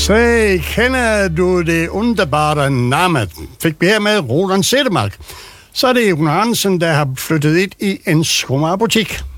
Så kender du det underbare navn. Fik vi her med Roland Sættemark. Så er det Jon Hansen, der har flyttet ind i en skomagerbutik.